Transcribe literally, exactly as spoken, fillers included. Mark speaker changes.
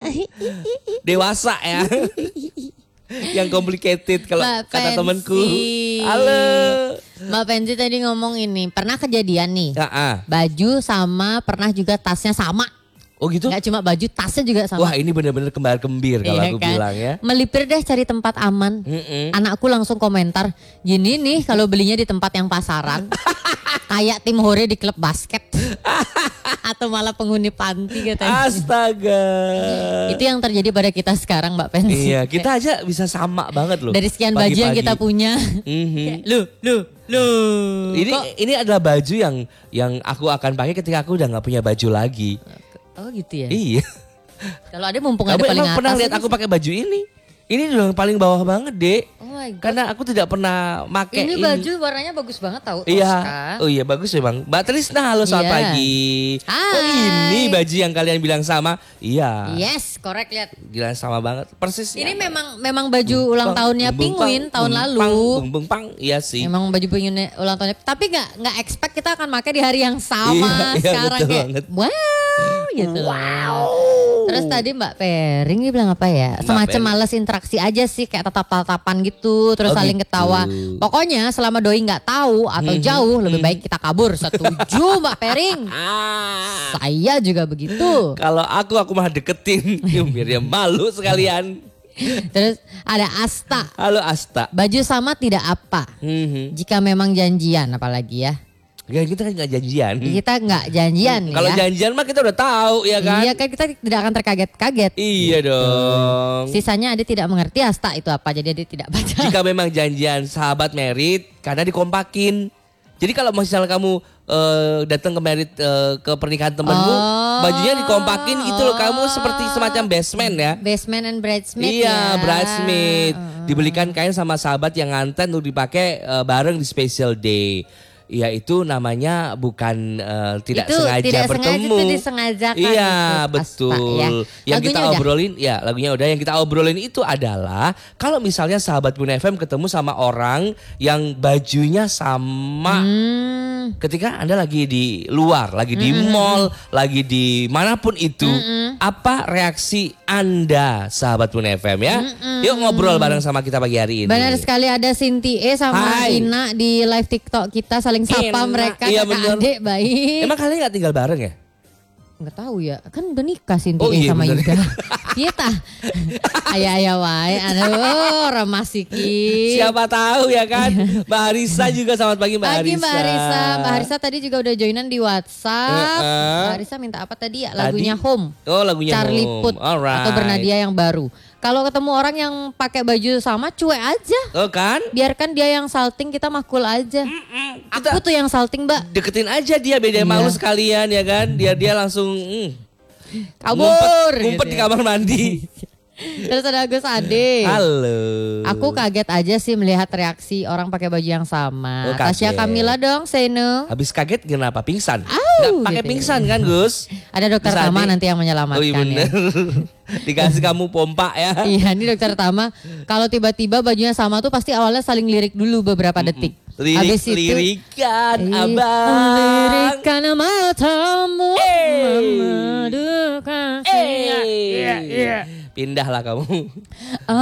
Speaker 1: Dewasa ya. Yang complicated kalau kata temanku. Halo.
Speaker 2: Mbak Pensi tadi ngomong ini, pernah kejadian nih.
Speaker 1: Ya,
Speaker 2: baju sama, pernah juga tasnya sama.
Speaker 1: Oh gitu?
Speaker 2: Gak cuma baju, tasnya juga sama.
Speaker 1: Wah ini benar-benar kembar kembir kalau
Speaker 2: iya
Speaker 1: aku
Speaker 2: kan?
Speaker 1: bilang ya.
Speaker 2: Melipir deh cari tempat aman.
Speaker 1: Mm-mm.
Speaker 2: Anakku langsung komentar, gini nih kalau belinya di tempat yang pasaran. Kayak tim hore di klub basket. Atau malah penghuni panti katanya.
Speaker 1: Astaga.
Speaker 2: Itu yang terjadi pada kita sekarang Mbak Pensi.
Speaker 1: Iya kita aja bisa sama banget loh.
Speaker 2: Dari sekian baju yang kita punya.
Speaker 1: Mm-hmm.
Speaker 2: Lu, lu, lu.
Speaker 1: Ini
Speaker 2: Kok?
Speaker 1: ini adalah baju yang yang aku akan pakai ketika aku udah nggak punya baju lagi.
Speaker 2: Oh gitu ya.
Speaker 1: Iya.
Speaker 2: Kalau ada mumpung
Speaker 1: Kamu
Speaker 2: ada paling
Speaker 1: emang
Speaker 2: atas.
Speaker 1: pernah lihat aku pakai baju ini? Ini udah paling bawah banget, Dek.
Speaker 2: Oh my God.
Speaker 1: Karena aku tidak pernah pakai
Speaker 2: Ini
Speaker 1: ini.
Speaker 2: baju warnanya bagus banget tahu.
Speaker 1: Iya.
Speaker 2: Tosca.
Speaker 1: Oh iya bagus memang. Mbak Trisna halo selamat
Speaker 2: Iya.
Speaker 1: pagi.
Speaker 2: Hai.
Speaker 1: Oh ini baju yang kalian bilang sama. Iya.
Speaker 2: Yes, korek lihat.
Speaker 1: Gila sama banget. Persis.
Speaker 2: Ini
Speaker 1: ya.
Speaker 2: memang memang baju ulang tahunnya Penguin tahun lalu.
Speaker 1: Bung bung pang. Iya sih.
Speaker 2: Memang baju Penguin ulang tahunnya. Tapi nggak nggak expect kita akan pakai di hari yang sama.
Speaker 1: Iya, iya,
Speaker 2: sekarang
Speaker 1: betul
Speaker 2: kayak
Speaker 1: banget.
Speaker 2: wow gitu. Wow. Terus tadi Mbak Pering dia bilang apa ya?
Speaker 1: Mbak
Speaker 2: Semacam
Speaker 1: Pering.
Speaker 2: males interaksi aja sih kayak tatap-tatapan gitu, terus
Speaker 1: Oh,
Speaker 2: saling
Speaker 1: gitu.
Speaker 2: ketawa. Pokoknya selama doi nggak tahu atau jauh lebih baik kita kabur. Setuju Mbak Pering.
Speaker 1: Ah.
Speaker 2: Saya juga begitu.
Speaker 1: Kalau aku aku malah deketin. Biar dia malu sekalian.
Speaker 2: Terus ada Asta.
Speaker 1: Halo Asta.
Speaker 2: Baju sama tidak apa.
Speaker 1: Mhm.
Speaker 2: Jika memang janjian apalagi ya.
Speaker 1: Ya kita kan gak janjian.
Speaker 2: Kita nggak janjian nih
Speaker 1: Kalau
Speaker 2: ya.
Speaker 1: janjian mah kita udah tahu ya kan.
Speaker 2: Iya kan kita tidak akan terkaget-kaget.
Speaker 1: Iya dong.
Speaker 2: Sisanya Adi tidak mengerti Asta itu apa jadi Adi tidak baca.
Speaker 1: Jika memang janjian sahabat merit karena dikompakin. Jadi kalau misalnya kamu eh, datang ke merit eh, ke pernikahan temenmu,
Speaker 2: Oh.
Speaker 1: bajunya dikompakin gitu loh. Kamu seperti semacam basement ya.
Speaker 2: Basement and bridesmaid
Speaker 1: Iya,
Speaker 2: ya.
Speaker 1: bridesmaid.
Speaker 2: Uh-uh.
Speaker 1: Dibelikan kain sama sahabat yang nganten untuk dipakai eh, bareng di special day. Ya itu namanya bukan eh, tidak
Speaker 2: Itu
Speaker 1: sengaja
Speaker 2: tidak
Speaker 1: bertemu.
Speaker 2: sengaja, itu disengajakan
Speaker 1: Iya,
Speaker 2: itu,
Speaker 1: betul.
Speaker 2: Asta, ya.
Speaker 1: Yang
Speaker 2: Lagunya
Speaker 1: kita
Speaker 2: udah?
Speaker 1: obrolin, ya lagunya udah. Yang kita obrolin itu adalah kalau misalnya sahabat Bun F M ketemu sama orang yang bajunya sama.
Speaker 2: Hmm.
Speaker 1: Ketika Anda lagi di luar, lagi di mall, lagi di manapun itu, apa reaksi Anda sahabat Bun F M ya? Yuk ngobrol bareng sama kita pagi hari ini.
Speaker 2: Benar sekali ada Sinti E sama
Speaker 1: Hai.
Speaker 2: Ina di live TikTok kita saling sapa
Speaker 1: Ina,
Speaker 2: mereka
Speaker 1: iya
Speaker 2: kakak
Speaker 1: bener.
Speaker 2: adik baik.
Speaker 1: Emang kalian gak tinggal bareng ya?
Speaker 2: Nggak tahu ya, kan udah nikah Sinti
Speaker 1: Oh
Speaker 2: E
Speaker 1: iya,
Speaker 2: sama
Speaker 1: bener.
Speaker 2: Yuda. Kita ayah-ayah wae, aduh remas iki.
Speaker 1: Siapa tahu ya kan? Mbak Harisa juga selamat pagi Mbak
Speaker 2: Pagi
Speaker 1: Harisa.
Speaker 2: Mbak Harisa, Mbak Harisa tadi juga udah joinan di WhatsApp.
Speaker 1: Heeh.
Speaker 2: Mbak Harisa minta apa tadi ya?
Speaker 1: Tadi-
Speaker 2: Lagunya Home.
Speaker 1: Oh lagunya
Speaker 2: Charlie
Speaker 1: Home.
Speaker 2: Puth
Speaker 1: Alright.
Speaker 2: atau Bernadia yang baru. Kalau ketemu orang yang pakai baju sama cuek aja.
Speaker 1: Oh kan?
Speaker 2: Biarkan dia yang salting, kita mah cool aja.
Speaker 1: Kita-
Speaker 2: Aku tuh yang salting, Mbak.
Speaker 1: Deketin aja dia beda
Speaker 2: Iya.
Speaker 1: malu sekalian ya kan? Dia dia langsung mm,
Speaker 2: Kabur.
Speaker 1: ngumpet, ngumpet
Speaker 2: gitu
Speaker 1: di
Speaker 2: ya.
Speaker 1: kamar mandi.
Speaker 2: Terus ada Agus Ade.
Speaker 1: Halo.
Speaker 2: Aku kaget aja sih melihat reaksi orang pakai baju yang sama.
Speaker 1: Oh, kaget.
Speaker 2: Tasya Kamila dong, say no.
Speaker 1: Habis kaget kenapa pingsan?
Speaker 2: Au,
Speaker 1: Nggak pakai
Speaker 2: gitu.
Speaker 1: pingsan kan Gus?
Speaker 2: Ada dokter
Speaker 1: Terus
Speaker 2: Tama
Speaker 1: Ade-
Speaker 2: nanti yang menyelamatkan
Speaker 1: Oh iya bener.
Speaker 2: ya.
Speaker 1: Dikasih kamu pompa ya.
Speaker 2: Iya, ini dokter Tama. Kalau tiba-tiba bajunya sama tuh pasti awalnya saling lirik dulu beberapa detik.
Speaker 1: Lirik,
Speaker 2: Habis itu,
Speaker 1: lirikan
Speaker 2: Ih,
Speaker 1: abang.
Speaker 2: lirikan matamu
Speaker 1: Eh.
Speaker 2: memadukan
Speaker 1: Eh. Pindahlah kamu.